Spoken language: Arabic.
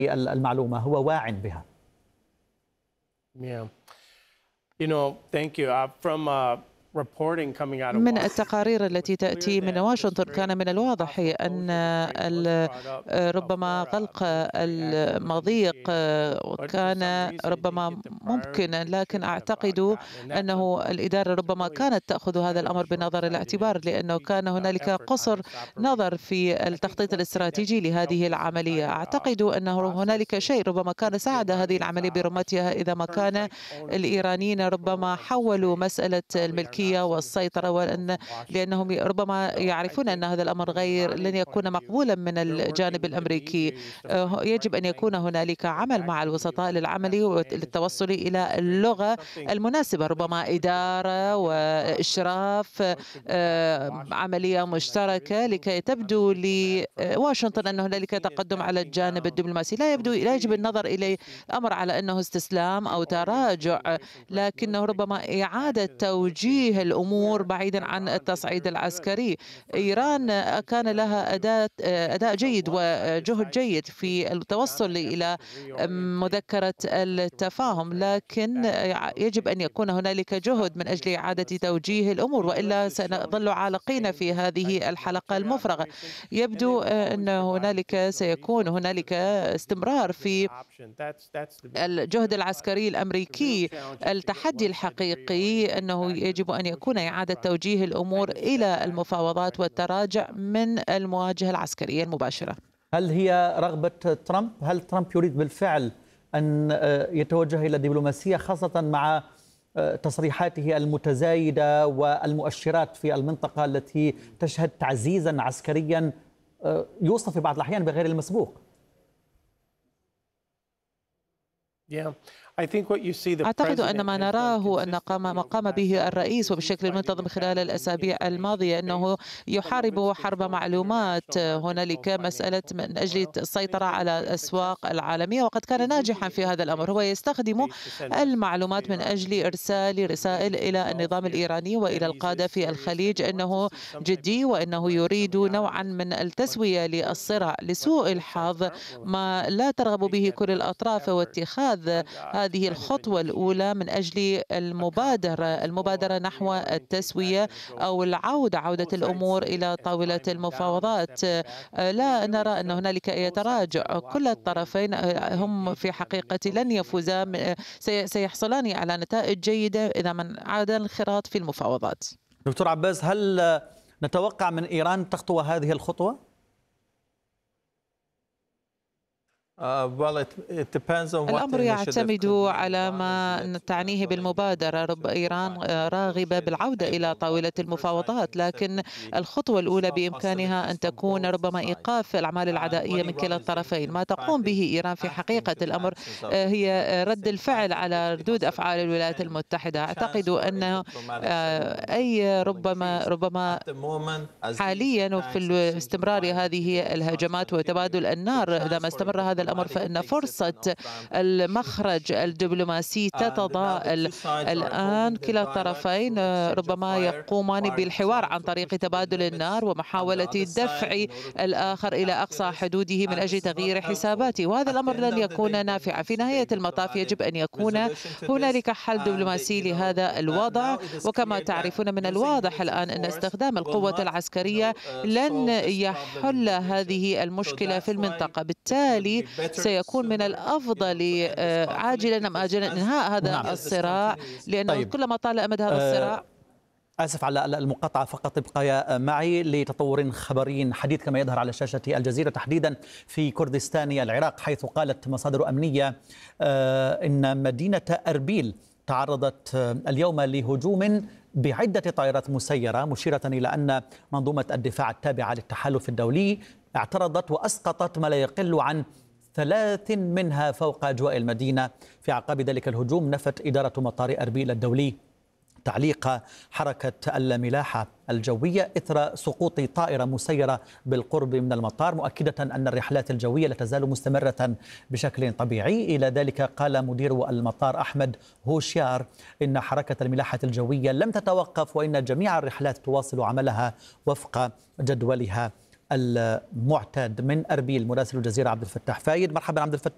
المعلومة، هو واع بها. Yeah. Thank you. From reporting coming out of من Washington, التقارير التي تأتي من واشنطن كان من الواضح أن ربما غلق المضيق كان ربما ممكنا، لكن أعتقد أنه الإدارة ربما كانت تأخذ هذا الأمر بنظر الاعتبار، لأنه كان هنالك قصر نظر في التخطيط الاستراتيجي لهذه العملية. أعتقد أنه هنالك شيء ربما كان ساعد هذه العملية برمتها إذا ما كان الإيرانيين ربما حولوا مسألة الملكية والسيطرة، لأنهم ربما يعرفون أن هذا الأمر لن يكون مقبولا من الجانب الأمريكي. يجب أن يكون هنالك عمل مع الوسطاء للعمل والتوصل إلى اللغة المناسبة، ربما إدارة وإشراف، عملية مشتركة لكي تبدو لواشنطن أن هنالك تقدم على الجانب الدبلوماسي. لا يجب النظر إلى الأمر على أنه استسلام أو تراجع، لكنه ربما إعادة توجيه الأمور بعيدا عن التصعيد العسكري. إيران كان لها أداء جيد وجهد جيد في التوصل إلى مذكرة التفاهم، لكن يجب أن يكون هنالك جهد من أجل إعادة توجيه الأمور، وإلا سنظل عالقين في هذه الحلقة المفرغة. يبدو أن سيكون هنالك استمرار في الجهد العسكري الأمريكي. التحدي الحقيقي أنه يجب أن يكون إعادة توجيه الأمور إلى المفاوضات والتراجع من المواجهة العسكرية المباشرة. هل هي رغبة ترامب؟ هل ترامب يريد بالفعل أن يتوجه إلى الدبلوماسية، خاصة مع تصريحاته المتزايدة والمؤشرات في المنطقة التي تشهد تعزيزا عسكريا يوصف في بعض الأحيان بغير المسبوق؟ أعتقد أن ما نراه أن ما قام به الرئيس وبشكل منتظم خلال الأسابيع الماضية أنه يحارب حرب معلومات. هنالك مسألة من أجل السيطرة على الأسواق العالمية، وقد كان ناجحا في هذا الأمر. هو يستخدم المعلومات من أجل إرسال رسائل إلى النظام الإيراني وإلى القادة في الخليج أنه جدي وأنه يريد نوعا من التسوية للصراع. لسوء الحظ ما لا ترغب به كل الأطراف، واتخاذ هذه الخطوة الأولى من أجل المبادرة نحو التسوية أو عودة الأمور إلى طاولة المفاوضات. لا نرى أن هنالك أي تراجع. كل الطرفين هم في حقيقة لن يفوزا، سيحصلان على نتائج جيدة إذا من عاد الانخراط في المفاوضات. دكتور عباس، هل نتوقع من إيران تخطو هذه الخطوة؟ الأمر يعتمد على ما تعنيه بالمبادرة. إيران راغبة بالعودة إلى طاولة المفاوضات، لكن الخطوة الأولى بإمكانها أن تكون ربما إيقاف الأعمال العدائية من كلا الطرفين. ما تقوم به إيران في حقيقة الأمر هي رد الفعل على ردود أفعال الولايات المتحدة. أعتقد أنه ربما حاليا في استمرار هذه الهجمات وتبادل النار، إذا ما استمر هذا الأمر فإن فرصة المخرج الدبلوماسي تتضاءل. الآن كلا الطرفين ربما يقومان بالحوار عن طريق تبادل النار ومحاولة دفع الآخر إلى أقصى حدوده من أجل تغيير حساباته، وهذا الأمر لن يكون نافعا. في نهاية المطاف يجب أن يكون هنالك حل دبلوماسي لهذا الوضع، وكما تعرفون من الواضح الآن أن استخدام القوة العسكرية لن يحل هذه المشكلة في المنطقة. بالتالي سيكون من الأفضل عاجلا أم آجلا إنهاء هذا الصراع، لأنه كلما طال أمد هذا الصراع. آسف على المقاطعة، فقط ابقى معي لتطور خبري حديث كما يظهر على شاشة الجزيرة، تحديدا في كردستان العراق، حيث قالت مصادر أمنية إن مدينة أربيل تعرضت اليوم لهجوم بعدة طائرات مسيرة، مشيرة إلى أن منظومة الدفاع التابعة للتحالف الدولي اعترضت وأسقطت ما لا يقل عن 3 منها فوق أجواء المدينة. في أعقاب ذلك الهجوم نفت إدارة مطار أربيل الدولي تعليق حركة الملاحة الجوية إثر سقوط طائرة مسيرة بالقرب من المطار، مؤكدة أن الرحلات الجوية لا تزال مستمرة بشكل طبيعي. إلى ذلك قال مدير المطار أحمد هوشيار إن حركة الملاحة الجوية لم تتوقف، وإن جميع الرحلات تواصل عملها وفق جدولها المعتاد. من أربيل مراسل الجزيرة عبد الفتاح فايد. مرحبا عبد الفتاح.